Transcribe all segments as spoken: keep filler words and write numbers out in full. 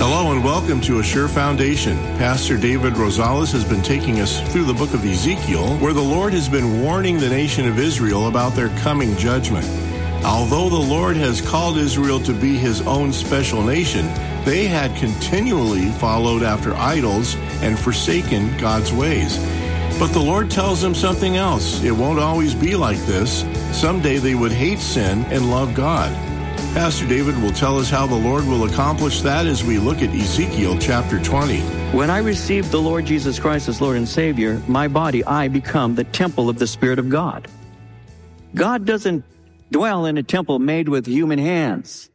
Hello and welcome to A Sure Foundation. Pastor David Rosales has been taking us through the book of Ezekiel, where the Lord has been warning the nation of Israel about their coming judgment. Although the Lord has called Israel to be his own special nation, they had continually followed after idols and forsaken God's ways. But the Lord tells them something else. It won't always be like this. Someday they would hate sin and love God. Pastor David will tell us how the Lord will accomplish that as we look at Ezekiel chapter twenty. When I received the Lord Jesus Christ as Lord and Savior, my body, I become the temple of the Spirit of God. God doesn't dwell in a temple made with human hands.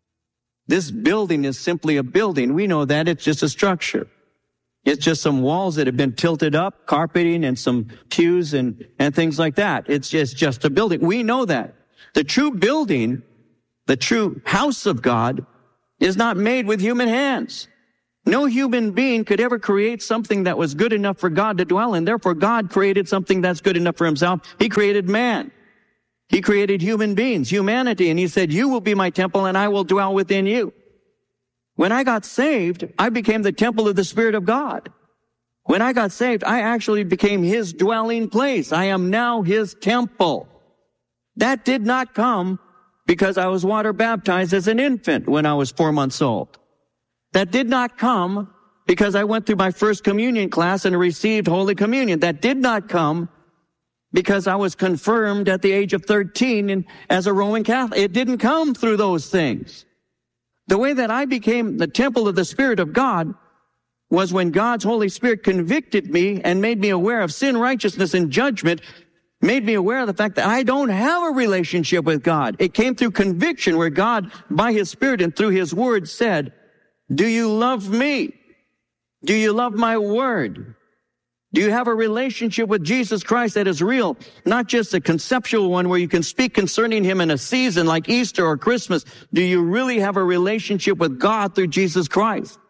This building is simply a building. We know that. It's just a structure. It's just some walls that have been tilted up, carpeting, and some pews and, and things like that. It's just, just a building. We know that. The true building, the true house of God, is not made with human hands. No human being could ever create something that was good enough for God to dwell in. Therefore, God created something that's good enough for himself. He created man. He created human beings, humanity, and he said, you will be my temple and I will dwell within you. When I got saved, I became the temple of the Spirit of God. When I got saved, I actually became his dwelling place. I am now his temple. That did not come because I was water baptized as an infant when I was four months old. That did not come because I went through my first communion class and received Holy Communion. That did not come because I was confirmed at the age of thirteen and as a Roman Catholic. It didn't come through those things. The way that I became the temple of the Spirit of God was when God's Holy Spirit convicted me and made me aware of sin, righteousness, and judgment, made me aware of the fact that I don't have a relationship with God. It came through conviction where God, by his Spirit and through his word, said, do you love me? Do you love my word? Do you have a relationship with Jesus Christ that is real, not just a conceptual one where you can speak concerning him in a season like Easter or Christmas? Do you really have a relationship with God through Jesus Christ?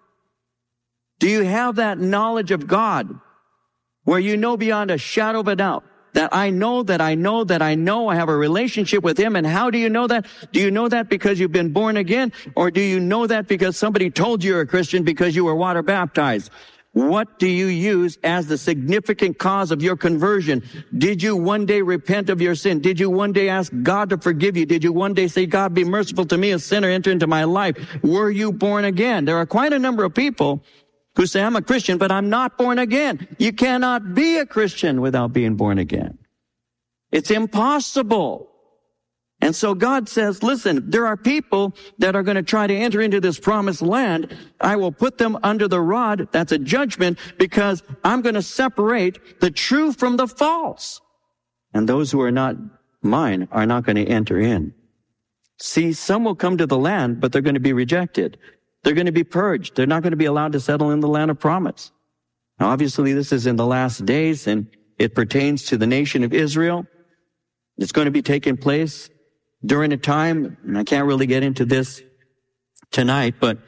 Do you have that knowledge of God where you know beyond a shadow of a doubt that I know that I know that I know I have a relationship with him? And how do you know that? Do you know that because you've been born again? Or do you know that because somebody told you you're a Christian because you were water baptized? What do you use as the significant cause of your conversion? Did you one day repent of your sin? Did you one day ask God to forgive you? Did you one day say, God, be merciful to me, a sinner, enter into my life? Were you born again? There are quite a number of people who say, I'm a Christian, but I'm not born again. You cannot be a Christian without being born again. It's impossible. And so God says, listen, there are people that are going to try to enter into this promised land. I will put them under the rod. That's a judgment because I'm going to separate the true from the false. And those who are not mine are not going to enter in. See, some will come to the land, but they're going to be rejected. They're going to be purged. They're not going to be allowed to settle in the land of promise. Now, obviously, this is in the last days, and it pertains to the nation of Israel. It's going to be taking place during a time, and I can't really get into this tonight, but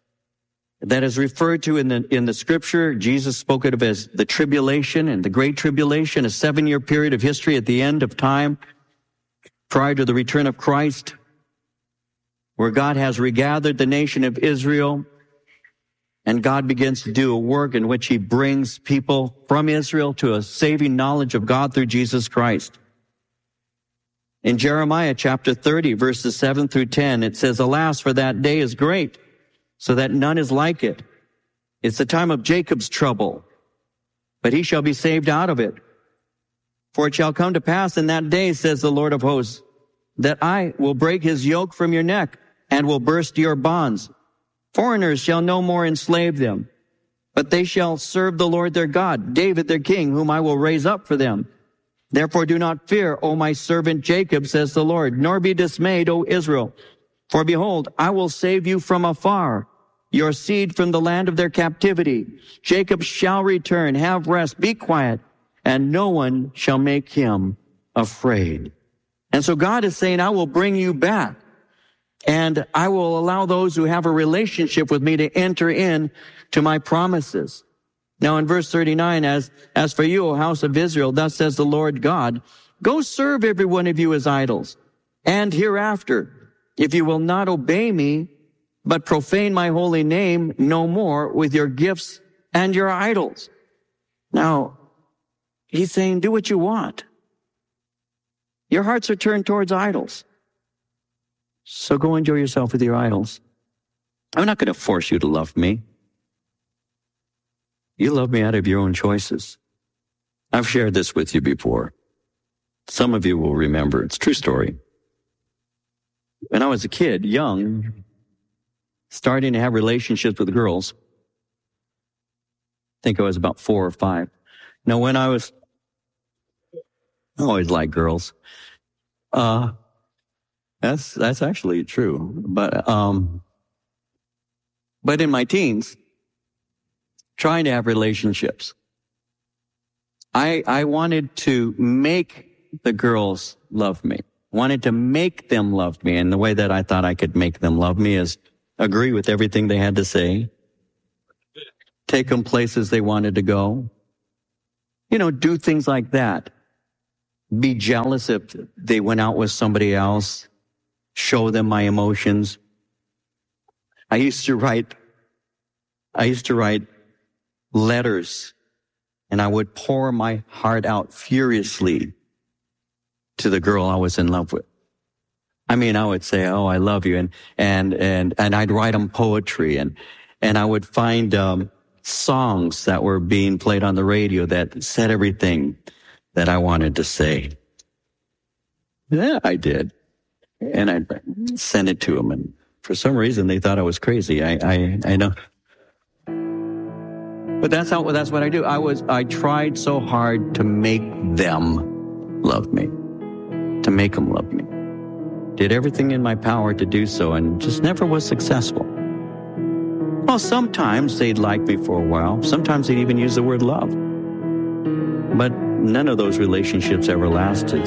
that is referred to in the in the scripture. Jesus spoke of it as the tribulation and the great tribulation, a seven-year period of history at the end of time prior to the return of Christ, where God has regathered the nation of Israel, and God begins to do a work in which he brings people from Israel to a saving knowledge of God through Jesus Christ. In Jeremiah chapter thirty, verses seven through ten, it says, alas, for that day is great, so that none is like it. It's the time of Jacob's trouble, but he shall be saved out of it. For it shall come to pass in that day, says the Lord of hosts, that I will break his yoke from your neck and will burst your bonds. Foreigners shall no more enslave them, but they shall serve the Lord their God, David their king, whom I will raise up for them. Therefore do not fear, O my servant Jacob, says the Lord, nor be dismayed, O Israel. For behold, I will save you from afar, your seed from the land of their captivity. Jacob shall return, have rest, be quiet, and no one shall make him afraid. And so God is saying, I will bring you back, and I will allow those who have a relationship with me to enter in to my promises. Now in verse thirty-nine, as, as for you, O house of Israel, thus says the Lord God, go serve every one of you as idols. And hereafter, if you will not obey me, but profane my holy name no more with your gifts and your idols. Now, he's saying, do what you want. Your hearts are turned towards idols. So go enjoy yourself with your idols. I'm not going to force you to love me. You love me out of your own choices. I've shared this with you before. Some of you will remember. It's a true story. When I was a kid, young, starting to have relationships with girls, I think I was about four or five. Now, when I was, I always liked girls. Uh, that's, that's actually true. But, um, but in my teens, trying to have relationships, I, I wanted to make the girls love me, wanted to make them love me. And the way that I thought I could make them love me is agree with everything they had to say, take them places they wanted to go, you know, do things like that. Be jealous if they went out with somebody else, show them my emotions. I used to write, I used to write letters, and I would pour my heart out furiously to the girl I was in love with. I mean, I would say, "Oh, I love you," and and and and I'd write them poetry, and and I would find um, songs that were being played on the radio that said everything that I wanted to say. Yeah, I did, and I'd send it to them, and for some reason they thought I was crazy. I I, I know. But that's how, that's what I do. I was, I tried so hard to make them love me, to make them love me. Did everything in my power to do so and just never was successful. Well, sometimes they'd like me for a while. Sometimes they'd even use the word love. But none of those relationships ever lasted.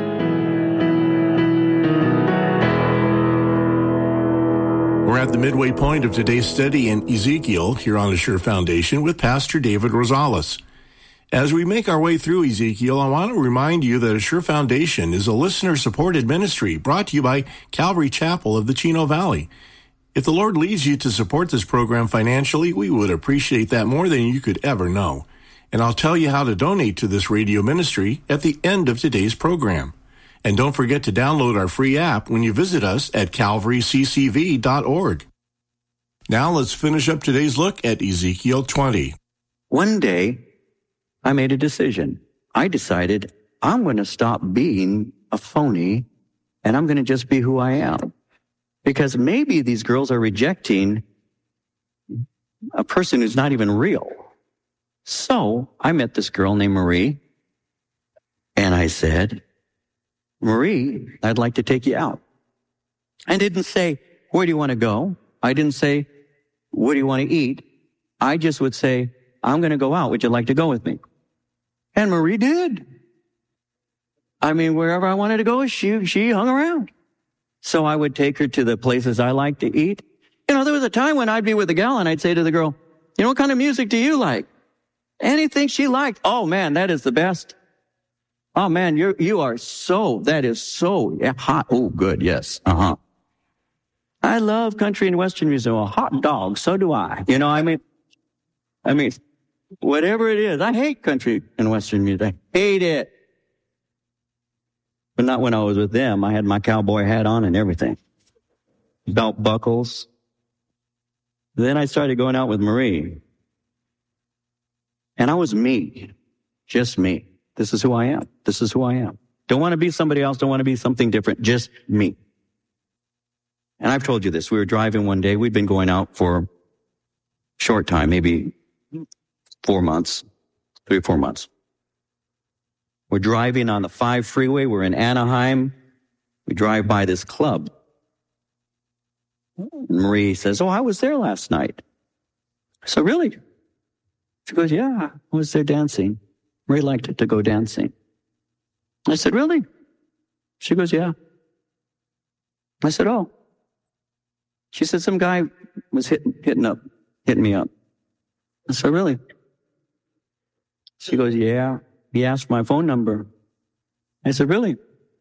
We're at the midway point of today's study in Ezekiel here on Assure Foundation with Pastor David Rosales. As we make our way through Ezekiel, I want to remind you that Assure Foundation is a listener-supported ministry brought to you by Calvary Chapel of the Chino Valley. If the Lord leads you to support this program financially, we would appreciate that more than you could ever know. And I'll tell you how to donate to this radio ministry at the end of today's program. And don't forget to download our free app when you visit us at calvary c c v dot org. Now let's finish up today's look at Ezekiel twenty. One day, I made a decision. I decided I'm going to stop being a phony, and I'm going to just be who I am. Because maybe these girls are rejecting a person who's not even real. So I met this girl named Marie, and I said, Marie, I'd like to take you out. I didn't say, where do you want to go? I didn't say, what do you want to eat? I just would say, I'm going to go out. Would you like to go with me? And Marie did. I mean, wherever I wanted to go, she, she hung around. So I would take her to the places I like to eat. You know, there was a time when I'd be with a gal and I'd say to the girl, you know, what kind of music do you like? Anything she liked. Oh man, that is the best. Oh man, you're, you are so, that is so yeah, hot. Oh, good. Yes. Uh-huh. I love country and western music. A hot dog. So do I. You know, I mean, I mean, whatever it is, I hate country and western music. I hate it. But not when I was with them. I had my cowboy hat on and everything. Belt buckles. Then I started going out with Marie. And I was me. Just me. This is who I am. This is who I am. Don't want to be somebody else. Don't want to be something different. Just me. And I've told you this. We were driving one day. We'd been going out for a short time, maybe four months, three or four months. We're driving on the five freeway. We're in Anaheim. We drive by this club. Marie says, oh, I was there last night. So really? She goes, yeah, I was there dancing. Marie liked it to go dancing. I said, really? She goes, yeah. I said, oh. She said, some guy was hitting, hitting up, hitting me up. I said, really? She goes, yeah. He asked my phone number. I said, really?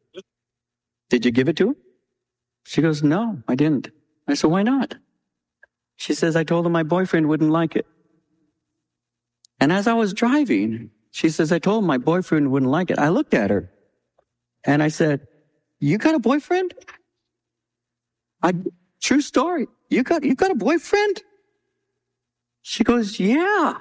Did you give it to him? She goes, no, I didn't. I said, why not? She says, I told him my boyfriend wouldn't like it. And as I was driving, she says, I told him my boyfriend wouldn't like it. I looked at her and I said, you got a boyfriend? I, true story. You got, you got a boyfriend? She goes, yeah.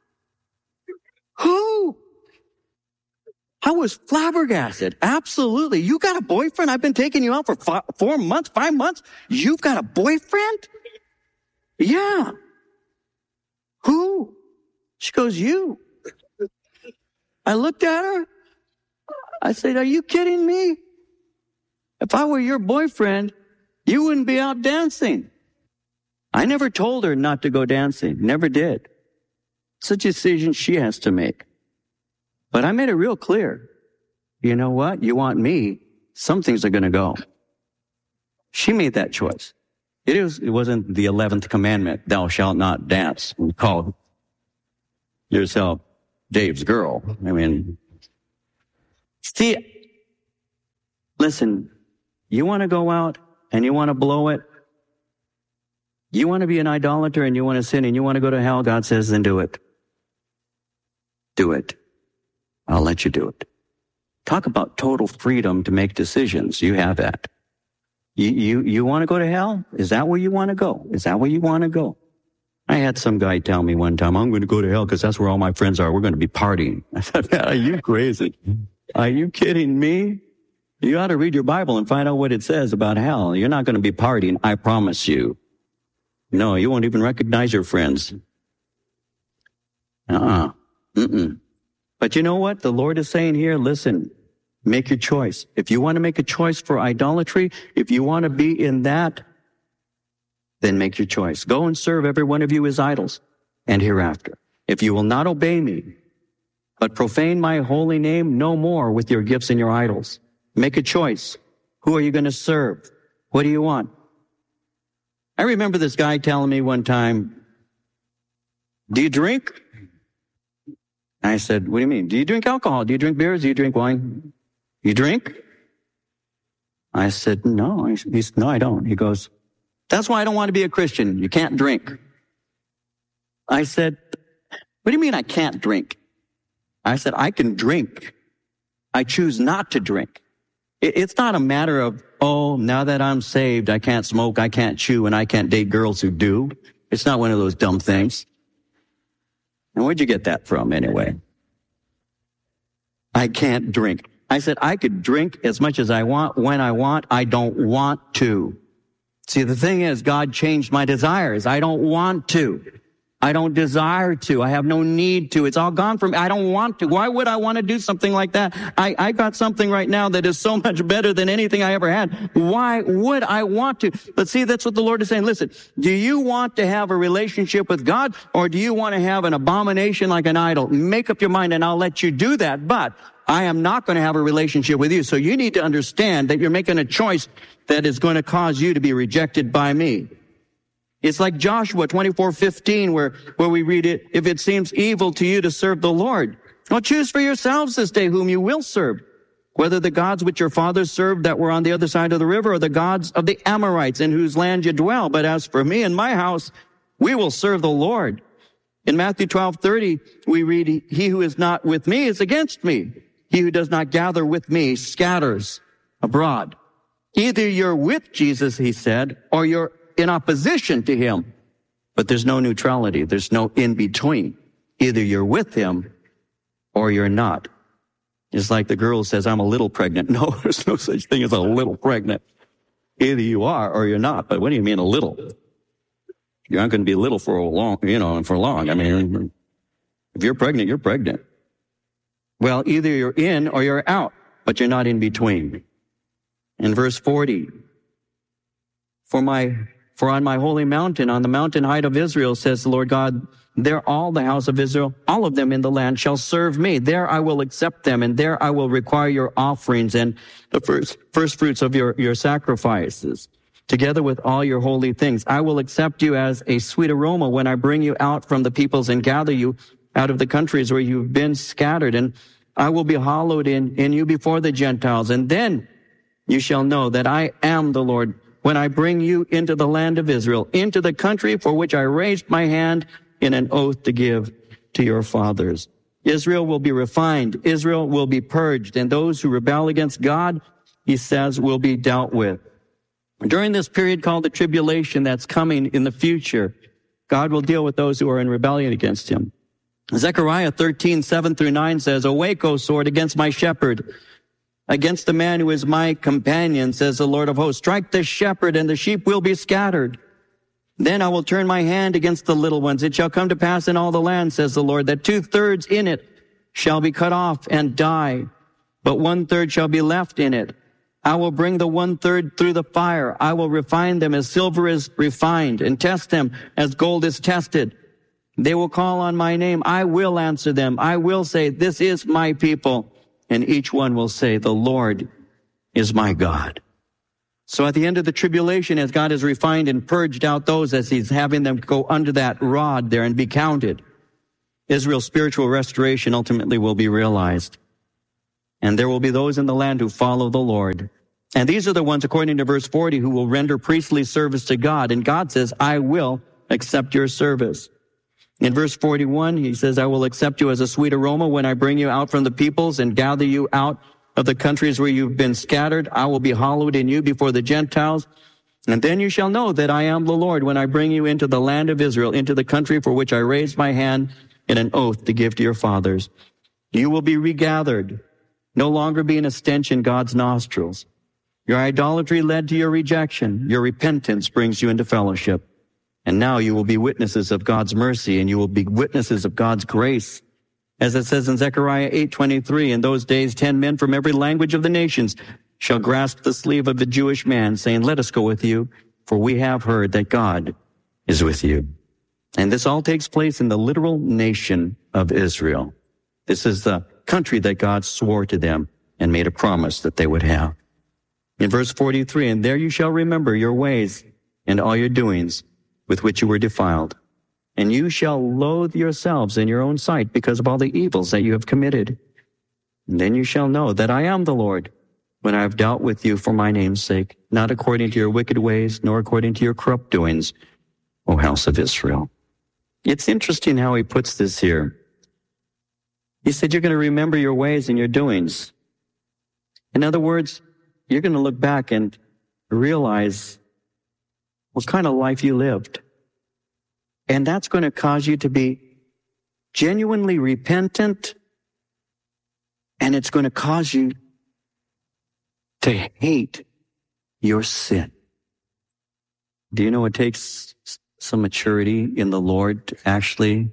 Who? I was flabbergasted. Absolutely. You got a boyfriend? I've been taking you out for five, four months, five months. You've got a boyfriend? Yeah. Who? She goes, you. I looked at her. I said, are you kidding me? If I were your boyfriend, you wouldn't be out dancing. I never told her not to go dancing. Never did. It's a decision she has to make. But I made it real clear. You know what? You want me, some things are going to go. She made that choice. It, is, it wasn't the eleventh commandment, thou shalt not dance, and call yourself Dave's girl. I mean, see, listen, you want to go out and you want to blow it, you want to be an idolater and you want to sin and you want to go to hell, God says, then do it. Do it. I'll let you do it. Talk about total freedom to make decisions. You have that. You, you, you want to go to hell? Is that where you want to go? Is that where you want to go? I had some guy tell me one time, I'm going to go to hell because that's where all my friends are. We're going to be partying. I said, man, are you crazy? Are you kidding me? You ought to read your Bible and find out what it says about hell. You're not going to be partying, I promise you. No, you won't even recognize your friends. Uh-uh. Mm-mm. But you know what? The Lord is saying here, listen, make your choice. If you want to make a choice for idolatry, if you want to be in that, then make your choice. Go and serve every one of you as idols and hereafter. If you will not obey me, but profane my holy name no more with your gifts and your idols. Make a choice. Who are you going to serve? What do you want? I remember this guy telling me one time, do you drink? I said, what do you mean? Do you drink alcohol? Do you drink beers? Do you drink wine? You drink? I said, no. He said, no, I don't. He goes, that's why I don't want to be a Christian. You can't drink. I said, what do you mean I can't drink? I said, I can drink. I choose not to drink. It's not a matter of, oh, now that I'm saved, I can't smoke, I can't chew, and I can't date girls who do. It's not one of those dumb things. And where'd you get that from anyway? I can't drink. I said, I could drink as much as I want, when I want. I don't want to. See, the thing is, God changed my desires. I don't want to. I don't desire to. I have no need to. It's all gone from me. I don't want to. Why would I want to do something like that? I, I got something right now that is so much better than anything I ever had. Why would I want to? But see, that's what the Lord is saying. Listen, do you want to have a relationship with God, or do you want to have an abomination like an idol? Make up your mind and I'll let you do that. But I am not going to have a relationship with you. So you need to understand that you're making a choice that is going to cause you to be rejected by me. It's like Joshua twenty-four fifteen, where, where we read it, if it seems evil to you to serve the Lord, well, choose for yourselves this day whom you will serve, whether the gods which your fathers served that were on the other side of the river, or the gods of the Amorites in whose land you dwell. But as for me and my house, we will serve the Lord. In Matthew twelve thirty, we read, he who is not with me is against me. He who does not gather with me scatters abroad. Either you're with Jesus, he said, or you're in opposition to him. But there's no neutrality. There's no in between. Either you're with him or you're not. It's like the girl says, I'm a little pregnant. No, there's no such thing as a little pregnant. Either you are or you're not. But what do you mean a little? You're not going to be little for a long, you know, for long. I mean, if you're pregnant, you're pregnant. Well, either you're in or you're out, but you're not in between. In verse forty, for my For on my holy mountain, on the mountain height of Israel, says the Lord God, there all the house of Israel, all of them in the land shall serve me. There I will accept them, and there I will require your offerings and the first, first fruits of your, your sacrifices, together with all your holy things. I will accept you as a sweet aroma when I bring you out from the peoples and gather you out of the countries where you've been scattered. And I will be hallowed in, in you before the Gentiles. And then you shall know that I am the Lord when I bring you into the land of Israel, into the country for which I raised my hand in an oath to give to your fathers. Israel will be refined. Israel will be purged. And those who rebel against God, he says, will be dealt with. During this period called the tribulation that's coming in the future, God will deal with those who are in rebellion against him. Zechariah thirteen, seven through nine says, Awake, O sword, against my shepherd, against the man who is my companion, says the Lord of hosts. Strike the shepherd, and the sheep will be scattered. Then I will turn my hand against the little ones. It shall come to pass in all the land, says the Lord, that two-thirds in it shall be cut off and die, but one-third shall be left in it. I will bring the one-third through the fire. I will refine them as silver is refined, and test them as gold is tested. They will call on my name. I will answer them. I will say, this is my people. And each one will say, the Lord is my God. So at the end of the tribulation, as God has refined and purged out those as he's having them go under that rod there and be counted, Israel's spiritual restoration ultimately will be realized. And there will be those in the land who follow the Lord. And these are the ones, according to verse forty, who will render priestly service to God. And God says, I will accept your service. In verse forty-one, he says, I will accept you as a sweet aroma when I bring you out from the peoples and gather you out of the countries where you've been scattered. I will be hallowed in you before the Gentiles. And then you shall know that I am the Lord when I bring you into the land of Israel, into the country for which I raised my hand in an oath to give to your fathers. You will be regathered, no longer being a stench in God's nostrils. Your idolatry led to your rejection. Your repentance brings you into fellowship. And now you will be witnesses of God's mercy, and you will be witnesses of God's grace. As it says in Zechariah eight twenty-three, in those days ten men from every language of the nations shall grasp the sleeve of the Jewish man, saying, let us go with you, for we have heard that God is with you. And this all takes place in the literal nation of Israel. This is the country that God swore to them and made a promise that they would have. In verse forty-three, and there you shall remember your ways and all your doings with which you were defiled. And you shall loathe yourselves in your own sight because of all the evils that you have committed. And then you shall know that I am the Lord when I have dealt with you for my name's sake, not according to your wicked ways, nor according to your corrupt doings, O house of Israel. It's interesting how he puts this here. He said, you're going to remember your ways and your doings. In other words, you're going to look back and realize what kind of life you lived. And that's going to cause you to be genuinely repentant, and it's going to cause you to hate your sin. Do you know it takes some maturity in the Lord to actually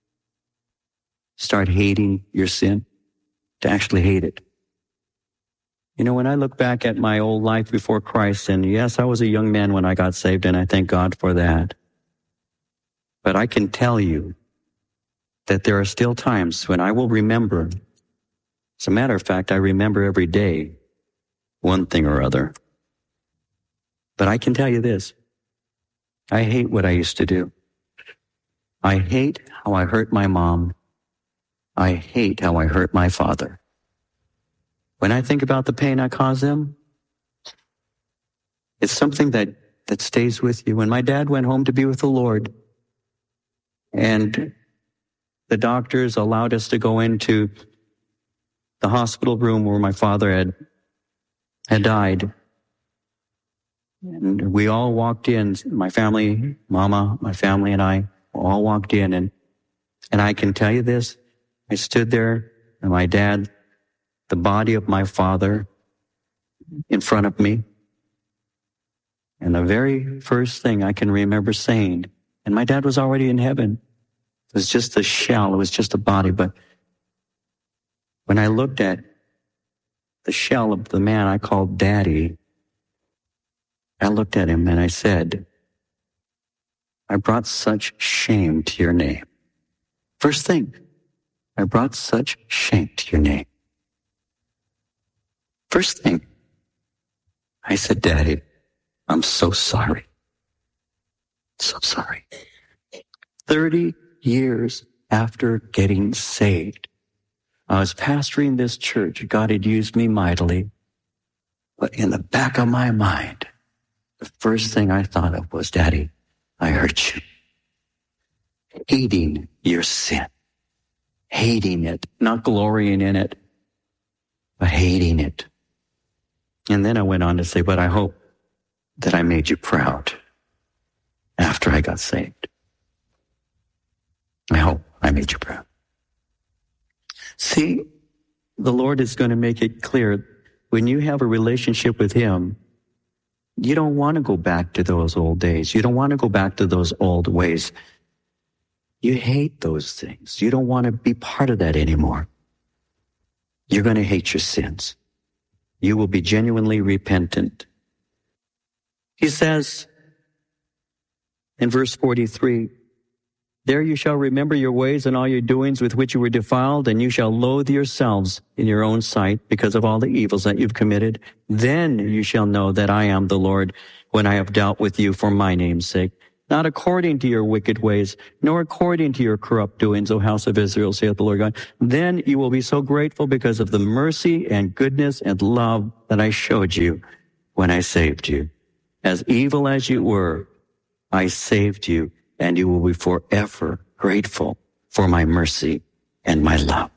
start hating your sin, to actually hate it? You know, when I look back at my old life before Christ, and yes, I was a young man when I got saved, and I thank God for that. But I can tell you that there are still times when I will remember. As a matter of fact, I remember every day one thing or other. But I can tell you this. I hate what I used to do. I hate how I hurt my mom. I hate how I hurt my father. When I think about the pain I caused them, it's something that, that stays with you. When my dad went home to be with the Lord, and the doctors allowed us to go into the hospital room where my father had had died. And we all walked in, my family, Mama, my family and I all walked in. And, and I can tell you this, I stood there and my dad, the body of my father in front of me. And the very first thing I can remember saying, and my dad was already in heaven. It was just a shell. It was just a body. But when I looked at the shell of the man I called Daddy, I looked at him and I said, I brought such shame to your name. First thing, I brought such shame to your name. First thing, I said, Daddy, I'm so sorry. So sorry. Thirty years after getting saved, I was pastoring this church. God had used me mightily. But in the back of my mind, the first thing I thought of was, Daddy, I hurt you. Hating your sin. Hating it, not glorying in it, but hating it. And then I went on to say, but I hope that I made you proud after I got saved. I hope I made you proud. See, the Lord is going to make it clear, when you have a relationship with Him, you don't want to go back to those old days. You don't want to go back to those old ways. You hate those things. You don't want to be part of that anymore. You're going to hate your sins. You will be genuinely repentant. He says in verse forty-three, there you shall remember your ways and all your doings with which you were defiled, and you shall loathe yourselves in your own sight because of all the evils that you've committed. Then you shall know that I am the Lord when I have dealt with you for my name's sake. Not according to your wicked ways, nor according to your corrupt doings, O house of Israel, saith the Lord God. Then you will be so grateful because of the mercy and goodness and love that I showed you when I saved you. As evil as you were, I saved you, and you will be forever grateful for my mercy and my love.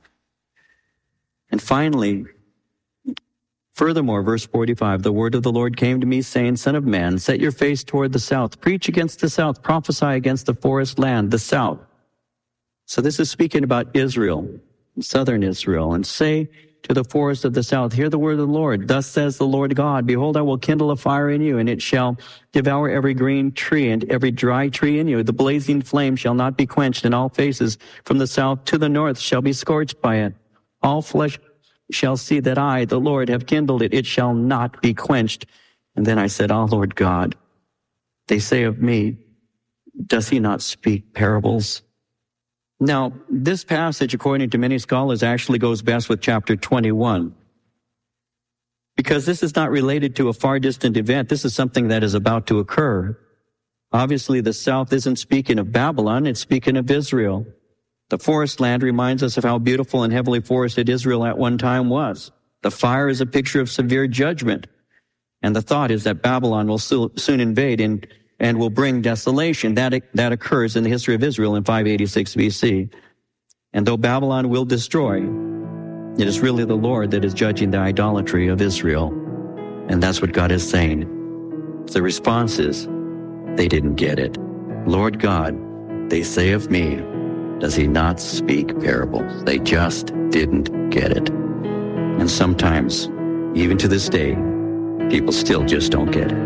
And finally, furthermore, verse forty-five, the word of the Lord came to me, saying, Son of man, set your face toward the south. Preach against the south. Prophesy against the forest land, the south. So this is speaking about Israel, southern Israel. And say to the forest of the south, hear the word of the Lord. Thus says the Lord God, behold, I will kindle a fire in you, and it shall devour every green tree and every dry tree in you. The blazing flame shall not be quenched, and all faces from the south to the north shall be scorched by it. All flesh shall see that I, the Lord, have kindled it. It shall not be quenched. And then I said, oh, Lord God, they say of me, does he not speak parables? Now, this passage, according to many scholars, actually goes best with chapter twenty-one, because this is not related to a far distant event. This is something that is about to occur. Obviously, the south isn't speaking of Babylon. It's speaking of Israel. The forest land reminds us of how beautiful and heavily forested Israel at one time was. The fire is a picture of severe judgment. And the thought is that Babylon will soon invade and, and will bring desolation. That, that occurs in the history of Israel in five eighty-six B C. And though Babylon will destroy, it is really the Lord that is judging the idolatry of Israel. And that's what God is saying. The response is, they didn't get it. Lord God, they say of me, does he not speak parables? They just didn't get it. And sometimes, even to this day, people still just don't get it.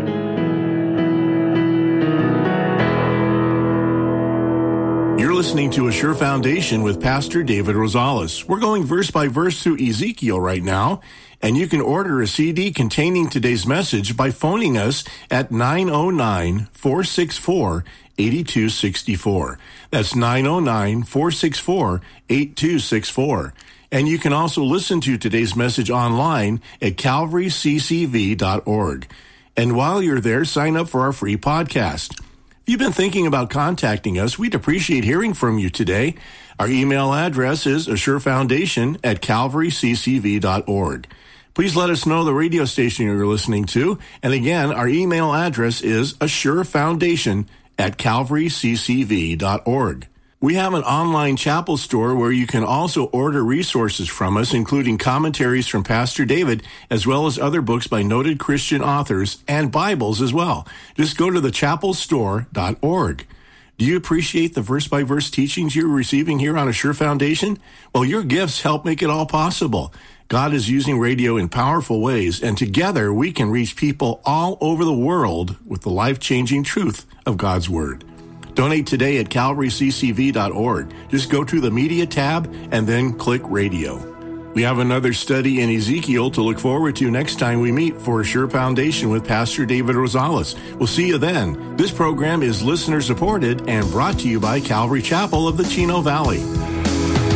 You're listening to A Sure Foundation with Pastor David Rosales. We're going verse by verse through Ezekiel right now, and you can order a C D containing today's message by phoning us at nine oh nine, four six four, eight two six four. That's nine oh nine, four six four, eight two six four. And you can also listen to today's message online at calvary c c v dot org. And while you're there, sign up for our free podcast. If you've been thinking about contacting us, we'd appreciate hearing from you today. Our email address is assurefoundation at calvary c c v dot org. Please let us know the radio station you're listening to. And again, our email address is assurefoundation at calvary c c v dot org. We have an online chapel store where you can also order resources from us, including commentaries from Pastor David, as well as other books by noted Christian authors and Bibles as well. Just go to the chapel store dot org. Do you appreciate the verse-by-verse teachings you're receiving here on A Sure Foundation? Well, your gifts help make it all possible. God is using radio in powerful ways, and together we can reach people all over the world with the life-changing truth of God's Word. Donate today at calvary c c v dot org. Just go to the Media tab and then click Radio. We have another study in Ezekiel to look forward to next time we meet for A Sure Foundation with Pastor David Rosales. We'll see you then. This program is listener-supported and brought to you by Calvary Chapel of the Chino Valley.